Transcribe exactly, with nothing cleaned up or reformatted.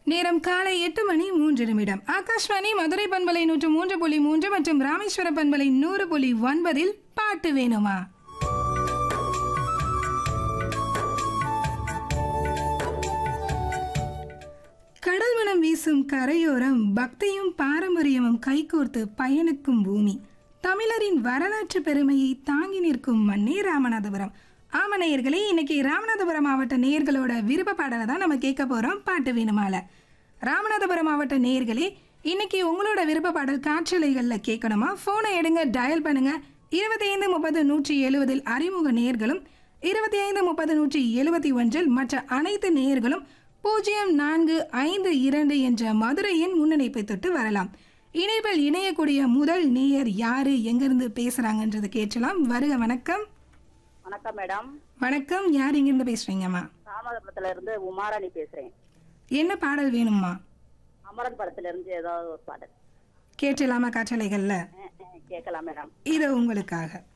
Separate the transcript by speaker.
Speaker 1: நேரம் காலை எட்டு மணி மூன்று நிமிடம். ஆகாஷ்வாணி மதுரை பண்பலை நூற்று மூன்று புள்ளி மூன்று மற்றும் ராமேஸ்வர பண்பலை நூறு புள்ளி ஒன்பதில் பாட்டு வேணுமா? கடல் மனம் வீசும் கரையோரம், பக்தியும் பாரம்பரியமும் கைகோர்த்து பயணிக்கும் பூமி, தமிழரின் வரலாற்று பெருமையை தாங்கி நிற்கும் மண்ணே ராமநாதபுரம். ஆமா நேயர்களே, இன்னைக்கு ராமநாதபுரம் மாவட்ட நேயர்களோட விருப்ப பாடலை தான் நம்ம கேட்க போறோம் பாட்டு வேணுமால. ராமநாதபுரம் மாவட்ட நேயர்களே, இன்னைக்கு உங்களோட விருப்ப பாடல் காற்றலைகளில் கேட்கணுமா? ஃபோனை எடுங்க, டயல் பண்ணுங்க. இருபத்தி ஐந்து முப்பது நூற்றி எழுபதில் அறிமுக நேயர்களும், இருபத்தி ஐந்து முப்பது நூற்றி எழுபத்தி ஒன்றில் மற்ற அனைத்து நேயர்களும் பூஜ்ஜியம் நான்கு ஐந்து இரண்டு என்ற மதுரையின் முன்னிணைப்பை தொட்டு வரலாம். இணைப்பில் இணையக்கூடிய முதல் நேயர் யாரு, எங்கிருந்து பேசுறாங்கன்றது கேட்கலாம். வருக. வணக்கம்.
Speaker 2: வணக்கம் மேடம்.
Speaker 1: வணக்கம். யார் இங்கிருந்து பேசுறீங்கம்மா?
Speaker 2: ராமநாதபுரத்துல இருந்து உமாராணி பேசுறேன்.
Speaker 1: என்ன பாடல் வேணும்மா?
Speaker 2: அமரன் படத்துல இருந்து ஏதாவது ஒரு பாடல்
Speaker 1: கேட்கலாமா காற்றலைகள்ல?
Speaker 2: கேட்கலாம் மேடம்.
Speaker 1: இது உங்களுக்காக.